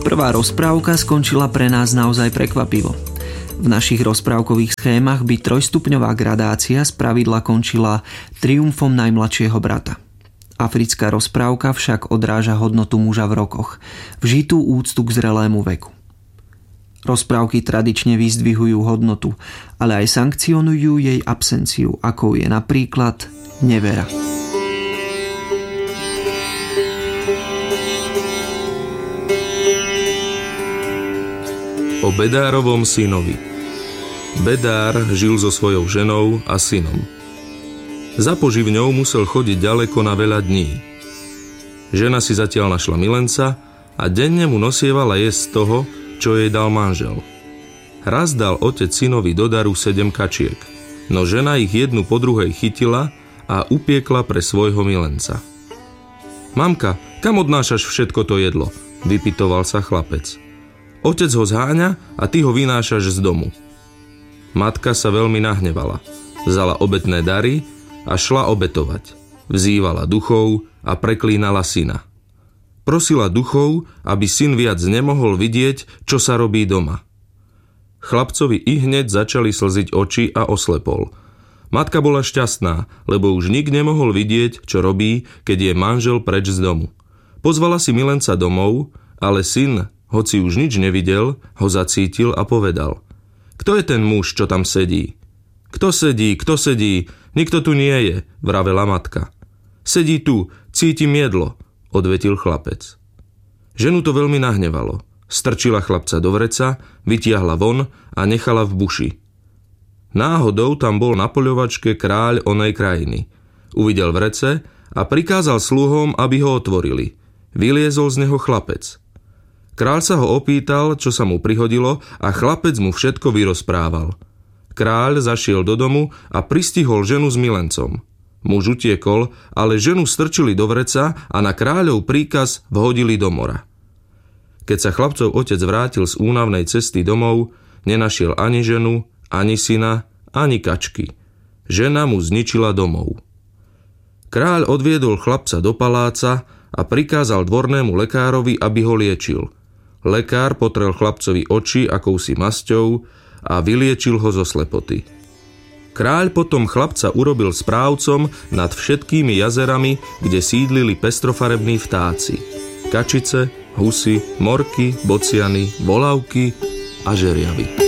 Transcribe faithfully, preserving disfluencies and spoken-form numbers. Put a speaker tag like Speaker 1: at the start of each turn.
Speaker 1: Prvá rozprávka skončila pre nás naozaj prekvapivo. V našich rozprávkových schémach by trojstupňová gradácia spravidla končila triumfom najmladšieho brata. Africká rozprávka však odráža hodnotu muža v rokoch, vžitú úctu k zrelému veku. Rozprávky tradične vyzdvihujú hodnotu, ale aj sankcionujú jej absenciu, akou je napríklad nevera.
Speaker 2: O Bedárovom synovi. Bedár žil so svojou ženou a synom. Za poživňou musel chodiť ďaleko na veľa dní. Žena si zatiaľ našla milenca a denne mu nosievala jesť z toho, čo jej dal manžel. Raz dal otec synovi do daru sedem kačiek, no žena ich jednu po druhej chytila a upiekla pre svojho milenca. Mamka, kam odnášaš všetko to jedlo? Vypytoval sa chlapec. Otec ho zháňa a ty ho vynášaš z domu. Matka sa veľmi nahnevala. Vzala obetné dary a šla obetovať. Vzývala duchov a preklínala syna. Prosila duchov, aby syn viac nemohol vidieť, čo sa robí doma. Chlapcovi ihneď začali slziť oči a oslepol. Matka bola šťastná, lebo už nik nemohol vidieť, čo robí, keď je manžel preč z domu. Pozvala si milenca domov, ale syn, hoci už nič nevidel, ho zacítil a povedal: Kto je ten muž, čo tam sedí? Kto sedí, kto sedí? Nikto tu nie je, vravela matka. Sedí tu, cítim jedlo, odvetil chlapec. Ženu to veľmi nahnevalo. Strčila chlapca do vreca, vytiahla von a nechala v buši. Náhodou tam bol na poľovačke kráľ onej krajiny. Uvidel vrece a prikázal sluhom, aby ho otvorili. Vyliezol z neho chlapec. Kráľ sa ho opýtal, čo sa mu prihodilo, a chlapec mu všetko vyrozprával. Kráľ zašiel do domu a pristihol ženu s milencom. Muž utiekol, ale ženu strčili do vreca a na kráľov príkaz vhodili do mora. Keď sa chlapcov otec vrátil z únavnej cesty domov, nenašiel ani ženu, ani syna, ani kačky. Žena mu zničila domov. Kráľ odviedol chlapca do paláca a prikázal dvornému lekárovi, aby ho liečil. Lekár potrel chlapcovi oči akousi masťou a vyliečil ho zo slepoty. Kráľ potom chlapca urobil správcom nad všetkými jazerami, kde sídlili pestrofarební vtáci. Kačice, husy, morky, bociany, volavky a žeriavy.